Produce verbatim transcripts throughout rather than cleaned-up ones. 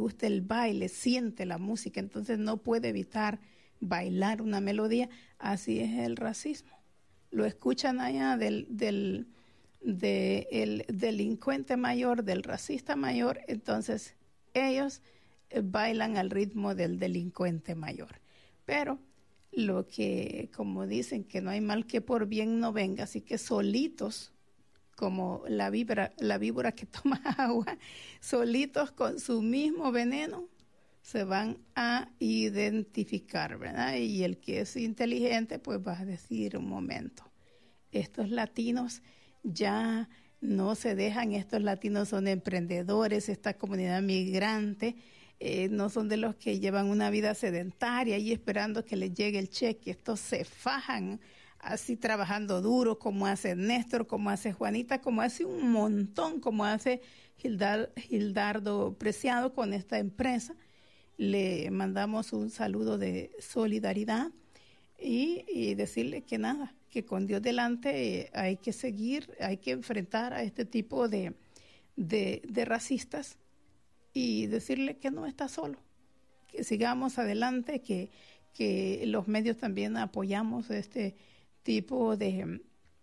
gusta el baile, siente la música, entonces no puede evitar bailar una melodía. Así es el racismo. Lo escuchan allá del, del, de el delincuente mayor, del racista mayor, entonces ellos bailan al ritmo del delincuente mayor. Pero lo que, como dicen, que no hay mal que por bien no venga, así que solitos, como la víbora, la víbora que toma agua, solitos con su mismo veneno, se van a identificar, ¿verdad? Y el que es inteligente, pues va a decir, un momento, estos latinos ya no se dejan, estos latinos son emprendedores, esta comunidad migrante, eh, no son de los que llevan una vida sedentaria y esperando que les llegue el cheque, estos se fajan así trabajando duro, como hace Néstor, como hace Juanita, como hace un montón, como hace Gildar, Gildardo Preciado con esta empresa. Le mandamos un saludo de solidaridad y, y decirle que nada, que con Dios delante eh, hay que seguir, hay que enfrentar a este tipo de, de, de racistas y decirle que no está solo, que sigamos adelante, que, que los medios también apoyamos este tipo de,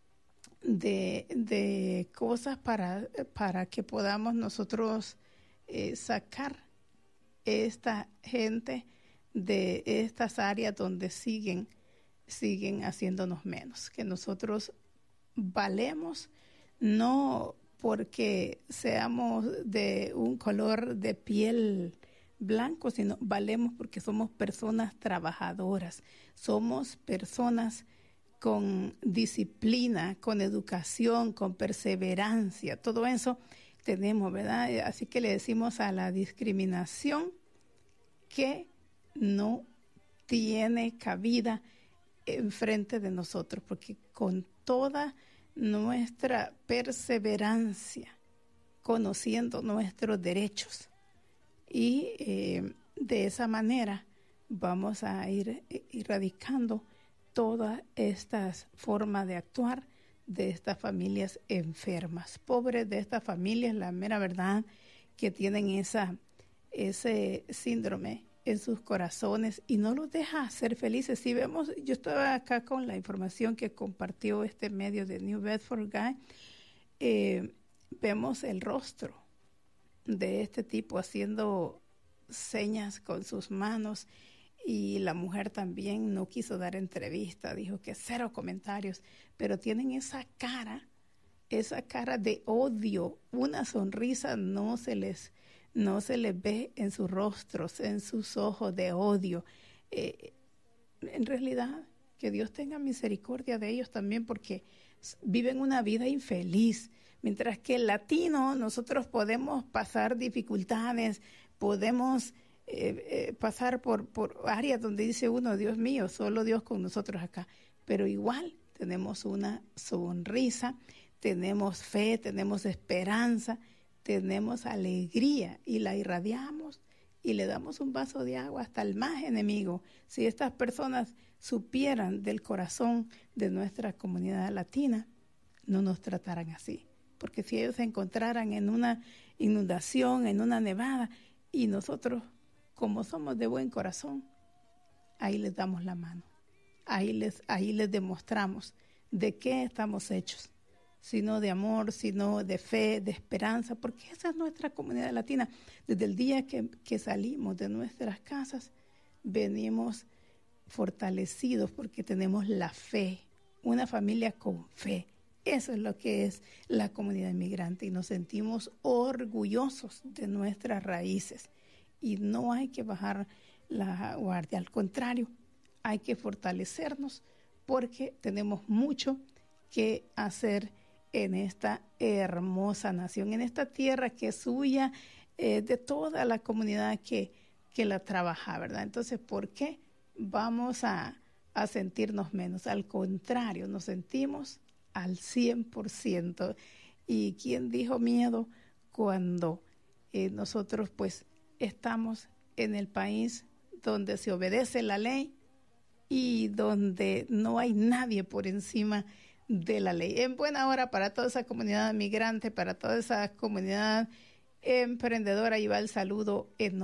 de, de cosas para, para que podamos nosotros eh, sacar esta gente de estas áreas donde siguen, siguen haciéndonos menos, que nosotros valemos no porque seamos de un color de piel blanco, sino valemos porque somos personas trabajadoras, somos personas con disciplina, con educación, con perseverancia, todo eso tenemos, ¿verdad? Así que le decimos a la discriminación que no tiene cabida enfrente de nosotros, porque con toda nuestra perseverancia, conociendo nuestros derechos, y eh, de esa manera vamos a ir erradicando todas estas formas de actuar de estas familias enfermas, pobres de estas familias, la mera verdad, que tienen esa, ese síndrome en sus corazones y no los deja ser felices. Si vemos, yo estaba acá con la información que compartió este medio de New Bedford Guy, eh, vemos el rostro de este tipo haciendo señas con sus manos. Y la mujer también no quiso dar entrevista, dijo que cero comentarios, pero tienen esa cara, esa cara de odio, una sonrisa no se les, no se les ve en sus rostros, en sus ojos de odio. Eh, en realidad, que Dios tenga misericordia de ellos también, porque viven una vida infeliz, mientras que el latino nosotros podemos pasar dificultades, podemos Eh, eh, pasar por, por áreas donde dice uno, Dios mío, solo Dios con nosotros acá, pero igual tenemos una sonrisa, tenemos fe, tenemos esperanza, tenemos alegría y la irradiamos y le damos un vaso de agua hasta el más enemigo. Si estas personas supieran del corazón de nuestra comunidad latina, no nos trataran así, porque si ellos se encontraran en una inundación, en una nevada, y nosotros, como somos de buen corazón, ahí les damos la mano, ahí les, ahí les demostramos de qué estamos hechos, sino de amor, sino de fe, de esperanza, porque esa es nuestra comunidad latina. Desde el día que, que salimos de nuestras casas, venimos fortalecidos porque tenemos la fe, una familia con fe. Eso es lo que es la comunidad inmigrante y nos sentimos orgullosos de nuestras raíces. Y no hay que bajar la guardia, al contrario, hay que fortalecernos porque tenemos mucho que hacer en esta hermosa nación, en esta tierra que es suya, eh, de toda la comunidad que, que la trabaja, ¿verdad? Entonces, ¿por qué vamos a, a sentirnos menos? Al contrario, nos sentimos al cien por ciento. ¿Y quién dijo miedo cuando eh, nosotros pues estamos en el país donde se obedece la ley y donde no hay nadie por encima de la ley? En buena hora para toda esa comunidad migrante, para toda esa comunidad emprendedora, y va el saludo enorme